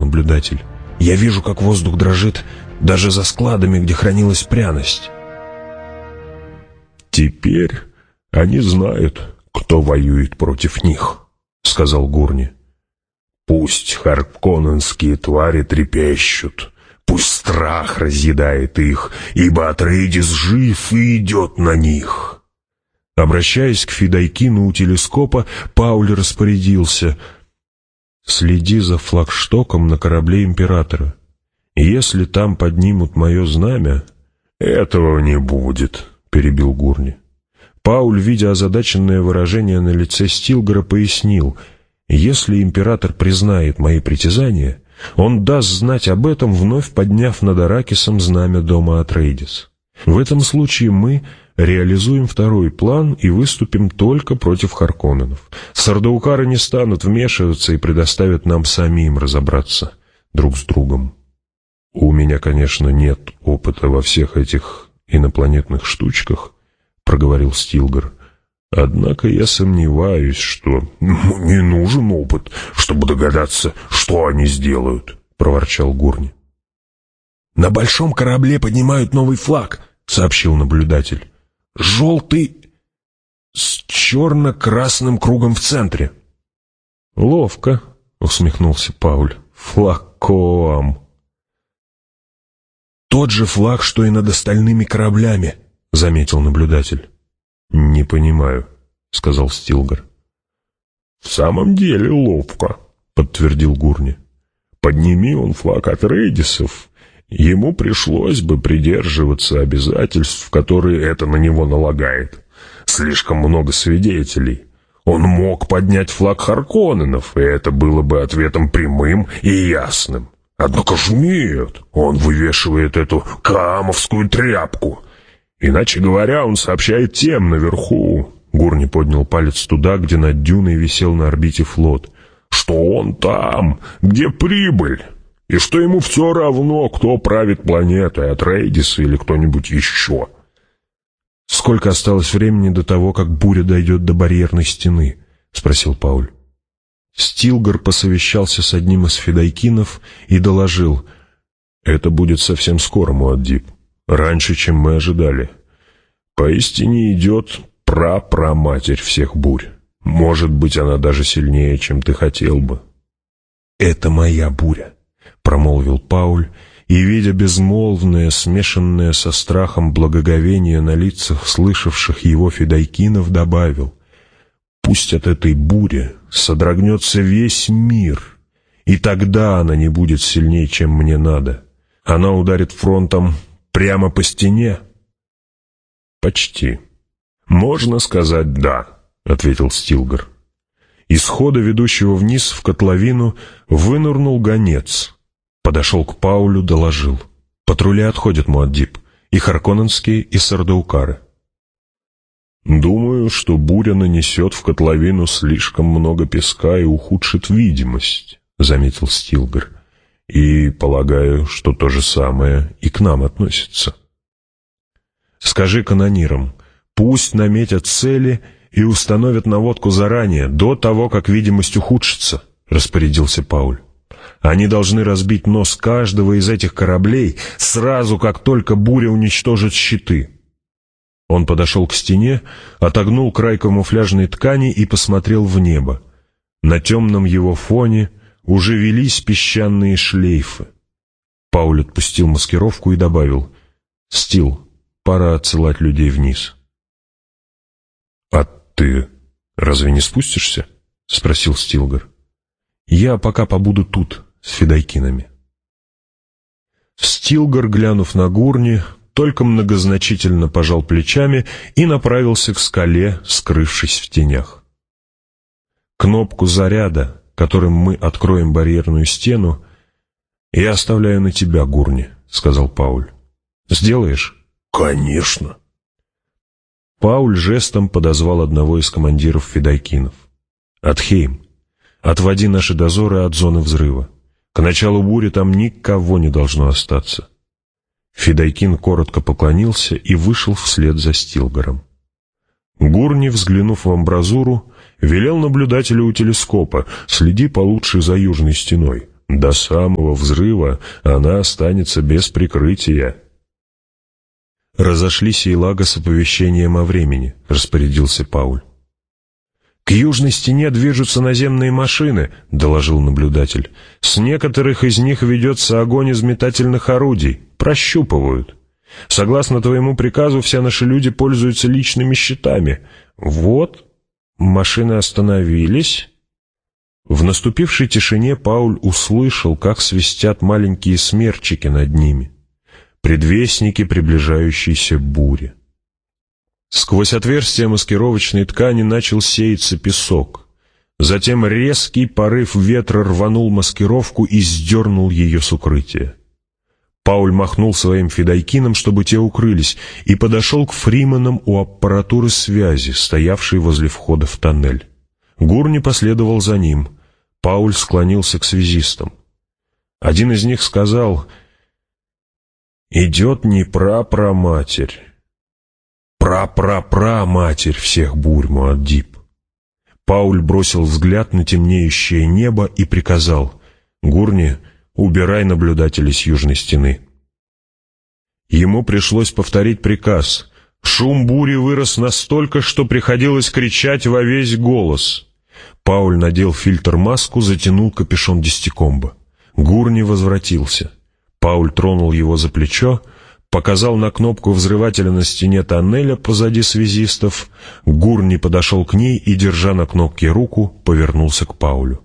наблюдатель. «Я вижу, как воздух дрожит даже за складами, где хранилась пряность». «Теперь они знают, кто воюет против них», — сказал Гурни. «Пусть харконненские твари трепещут, пусть страх разъедает их, ибо Атрейдис жив и идет на них». Обращаясь к Федайкину у телескопа, Пауль распорядился: «Следи за флагштоком на корабле императора. Если там поднимут мое знамя...» «Этого не будет», — перебил Гурни. Пауль, видя озадаченное выражение на лице Стилгора, пояснил: «Если император признает мои притязания, он даст знать об этом, вновь подняв над Аракисом знамя дома Атрейдис. В этом случае мы реализуем второй план и выступим только против Харконненов. Сардаукары не станут вмешиваться и предоставят нам самим разобраться друг с другом». «У меня, конечно, нет опыта во всех этих инопланетных штучках», — проговорил Стилгор. «Однако я сомневаюсь, что...» «Не нужен опыт, чтобы догадаться, что они сделают», — проворчал Гурни. «На большом корабле поднимают новый флаг», — сообщил наблюдатель. «Желтый с черно-красным кругом в центре». «Ловко», — усмехнулся Пауль. «Флаг Коам». «Тот же флаг, что и над остальными кораблями», — заметил наблюдатель. «Не понимаю», — сказал Стилгор. «В самом деле ловко», — подтвердил Гурни. «Подними он флаг Атрейдисов, ему пришлось бы придерживаться обязательств, которые это на него налагает. Слишком много свидетелей. Он мог поднять флаг Харконненов, и это было бы ответом прямым и ясным. Однако ж нет, он вывешивает эту каамовскую тряпку. Иначе говоря, он сообщает тем наверху». Гурни поднял палец туда, где над дюной висел на орбите флот. «Что он там, где прибыль, и что ему все равно, кто правит планетой, Атрейдис или кто-нибудь еще». «Сколько осталось времени до того, как буря дойдет до барьерной стены?» — спросил Пауль. Стилгор посовещался с одним из федайкинов и доложил: «Это будет совсем скоро, Муаддиб, раньше, чем мы ожидали. Поистине идет прапраматерь всех бурь. Может быть, она даже сильнее, чем ты хотел бы». «Это моя буря», — промолвил Пауль, и, видя безмолвное, смешанное со страхом благоговение на лицах слышавших его федайкинов, добавил: «Пусть от этой бури содрогнется весь мир, и тогда она не будет сильнее, чем мне надо. Она ударит фронтом прямо по стене». «Почти. Можно сказать «да», — ответил Стилгор. Из хода, ведущего вниз в котловину, вынырнул гонец. Подошел к Паулю, доложил: «Патрули отходят, Муаддиб, и харконненские, и сардаукары». «Думаю, что буря нанесет в котловину слишком много песка и ухудшит видимость», — заметил Стилгор. «И полагаю, что то же самое и к нам относится». «Скажи канонирам, пусть наметят цели и установят наводку заранее, до того, как видимость ухудшится», — распорядился Пауль. «Они должны разбить нос каждого из этих кораблей сразу, как только буря уничтожит щиты». Он подошел к стене, отогнул край камуфляжной ткани и посмотрел в небо. На темном его фоне уже велись песчаные шлейфы. Пауль отпустил маскировку и добавил: «Стил, пора отсылать людей вниз». «А ты разве не спустишься?» — спросил Стилгор. «Я пока побуду тут, с федайкинами». Стилгор, глянув на Гурни, только многозначительно пожал плечами и направился к скале, скрывшись в тенях. «Кнопку заряда, которым мы откроем барьерную стену, я оставляю на тебя, Гурни», — сказал Пауль. «Сделаешь?» «Конечно». Пауль жестом подозвал одного из командиров федайкинов. «Атхейм, отводи наши дозоры от зоны взрыва. К началу бури там никого не должно остаться». Федайкин коротко поклонился и вышел вслед за Стилгором. Гурни, взглянув в амбразуру, велел наблюдателю у телескопа: «Следи получше за южной стеной. До самого взрыва она останется без прикрытия». «Разошлись Ейлага с оповещением о времени», — распорядился Пауль. «К южной стене движутся наземные машины», — доложил наблюдатель. «С некоторых из них ведется огонь из метательных орудий. Прощупывают. Согласно твоему приказу, все наши люди пользуются личными щитами. Вот, машины остановились». В наступившей тишине Пауль услышал, как свистят маленькие смерчики над ними, предвестники приближающейся бури. Сквозь отверстия маскировочной ткани начал сеяться песок. Затем резкий порыв ветра рванул маскировку и сдернул ее с укрытия. Пауль махнул своим фидайкином, чтобы те укрылись, и подошел к фриманам у аппаратуры связи, стоявшей возле входа в тоннель. Гурни последовал за ним. Пауль склонился к связистам. Один из них сказал: «Идет не прапраматерь, прапрапраматерь всех бурь, Муаддиб». Пауль бросил взгляд на темнеющее небо и приказал: «Гурни, убирай наблюдателей с южной стены». Ему пришлось повторить приказ. Шум бури вырос настолько, что приходилось кричать во весь голос. Пауль надел фильтр-маску, затянул капюшон десятикомба. Гурни возвратился. Пауль тронул его за плечо, показал на кнопку взрывателя на стене тоннеля позади связистов. Гурни подошел к ней и, держа на кнопке руку, повернулся к Паулю.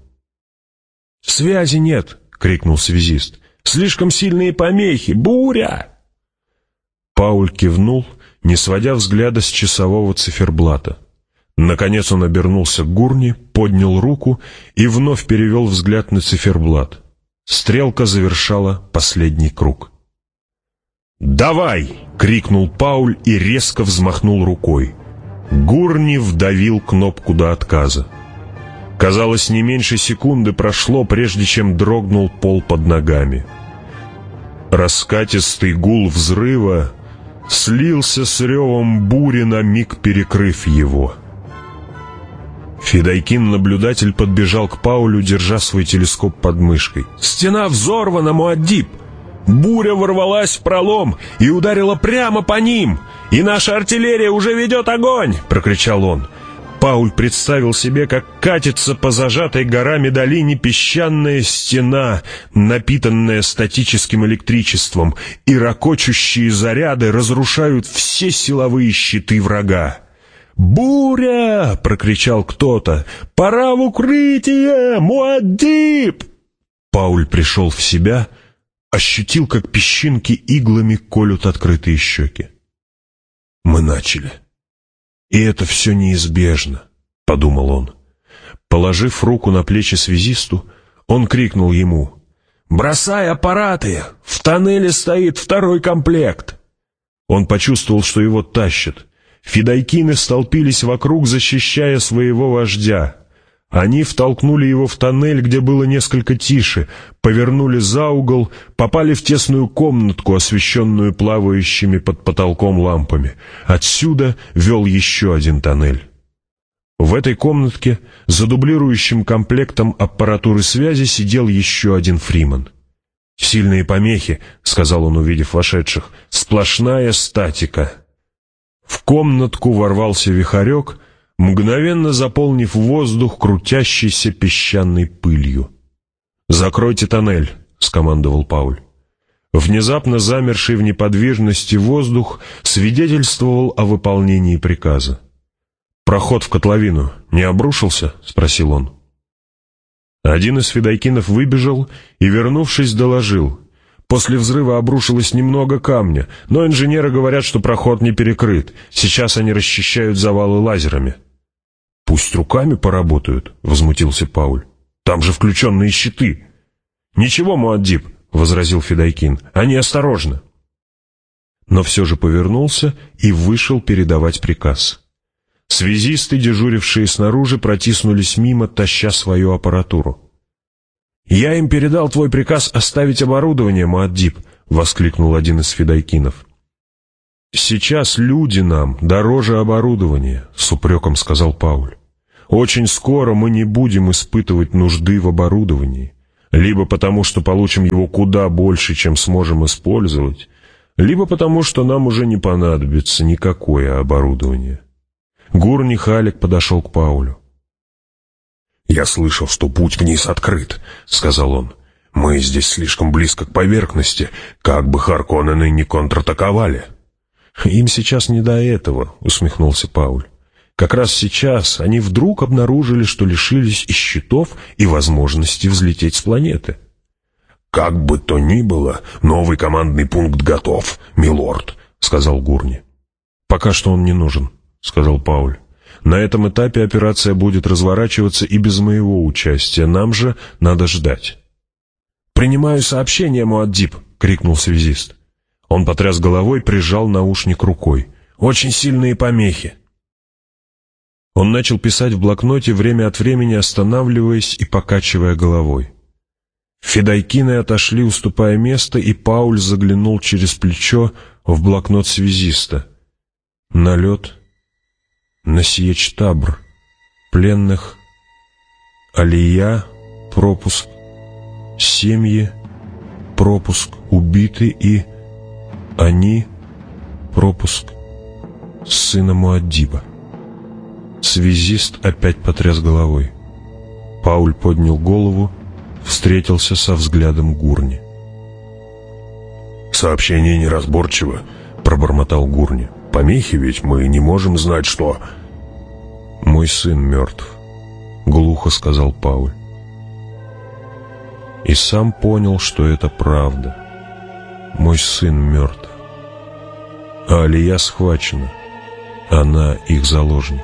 «Связи нет!» — крикнул связист. «Слишком сильные помехи! Буря!» Пауль кивнул, не сводя взгляда с часового циферблата. Наконец он обернулся к Гурни, поднял руку и вновь перевел взгляд на циферблат. Стрелка завершала последний круг. «Давай!» — крикнул Пауль и резко взмахнул рукой. Гурни вдавил кнопку до отказа. Казалось, не меньше секунды прошло, прежде чем дрогнул пол под ногами. Раскатистый гул взрыва слился с ревом бури, на миг перекрыв его. Фидайкин-наблюдатель подбежал к Паулю, держа свой телескоп под мышкой. «Стена взорвана, Муаддиб! Буря ворвалась в пролом и ударила прямо по ним! И наша артиллерия уже ведет огонь!» — прокричал он. Пауль представил себе, как катится по зажатой горами долине песчаная стена, напитанная статическим электричеством, и рокочущие заряды разрушают все силовые щиты врага. «Буря!» — прокричал кто-то. «Пора в укрытие! Муаддиб!» Пауль пришел в себя, ощутил, как песчинки иглами колют открытые щеки. «Мы начали. И это все неизбежно», — подумал он. Положив руку на плечи связисту, он крикнул ему: «Бросай аппараты! В тоннеле стоит второй комплект!» Он почувствовал, что его тащат. Фидайкины столпились вокруг, защищая своего вождя. Они втолкнули его в тоннель, где было несколько тише, повернули за угол, попали в тесную комнатку, освещенную плавающими под потолком лампами. Отсюда вел еще один тоннель. В этой комнатке, за дублирующим комплектом аппаратуры связи, сидел еще один фриман. «Сильные помехи», — сказал он, увидев вошедших, — «сплошная статика». В комнатку ворвался вихорек, мгновенно заполнив воздух крутящейся песчаной пылью. «Закройте тоннель», — скомандовал Пауль. Внезапно замерший в неподвижности воздух свидетельствовал о выполнении приказа. «Проход в котловину не обрушился?» — спросил он. Один из фидайкинов выбежал и, вернувшись, доложил: «После взрыва обрушилось немного камня, но инженеры говорят, что проход не перекрыт. Сейчас они расчищают завалы лазерами». «Пусть руками поработают», — возмутился Пауль. «Там же включенные щиты». «Ничего, Муаддиб», — возразил фидайкин, — «они осторожны». Но все же повернулся и вышел передавать приказ. Связисты, дежурившие снаружи, протиснулись мимо, таща свою аппаратуру. «Я им передал твой приказ оставить оборудование, Муаддиб», — воскликнул один из фидайкинов. «Сейчас люди нам дороже оборудования», — с упреком сказал Пауль. «Очень скоро мы не будем испытывать нужды в оборудовании. Либо потому, что получим его куда больше, чем сможем использовать, либо потому, что нам уже не понадобится никакое оборудование. Гурни Халек подошел к Паулю. «Я слышал, что путь вниз открыт», — сказал он. «Мы здесь слишком близко к поверхности, как бы Харконнены не контратаковали». «Им сейчас не до этого», — усмехнулся Пауль. «Как раз сейчас они вдруг обнаружили, что лишились и щитов, и возможности взлететь с планеты». «Как бы то ни было, новый командный пункт готов, милорд», — сказал Гурни. «Пока что он не нужен», — сказал Пауль. «На этом этапе операция будет разворачиваться и без моего участия. Нам же надо ждать». «Принимаю сообщение, Муаддиб!» — крикнул связист. Он потряс головой, прижал наушник рукой. «Очень сильные помехи». Он начал писать в блокноте, время от времени останавливаясь и покачивая головой. Федайкины отошли, уступая место, и Пауль заглянул через плечо в блокнот связиста. Налет на Сиечтабр. Пленных Алия, пропуск. Семьи, пропуск. Убиты и они, пропуск. Сына Муаддиба. Связист опять потряс головой. Пауль поднял голову, встретился со взглядом Гурни. «Сообщение неразборчиво», — пробормотал Гурни. «Помехи, ведь мы не можем знать, что...» «Мой сын мертв», — глухо сказал Пауль. И сам понял, что это правда. Мой сын мертв. А Алия схвачена. Она их заложник.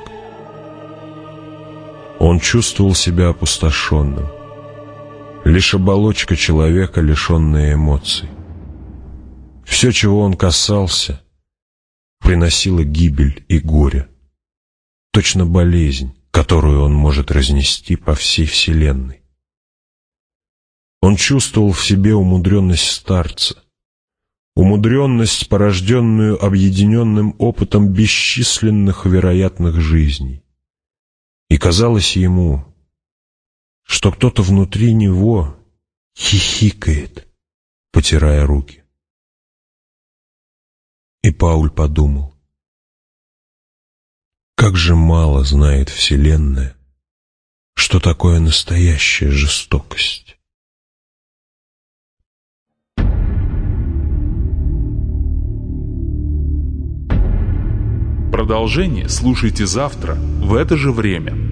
Он чувствовал себя опустошенным. Лишь оболочка человека, лишенная эмоций. Все, чего он касался, приносило гибель и горе. Точно болезнь, которую он может разнести по всей вселенной. Он чувствовал в себе умудренность старца, умудренность, порожденную объединенным опытом бесчисленных вероятных жизней. И казалось ему, что кто-то внутри него хихикает, потирая руки. И Пауль подумал, как же мало знает Вселенная, что такое настоящая жестокость. Продолжение слушайте завтра в это же время.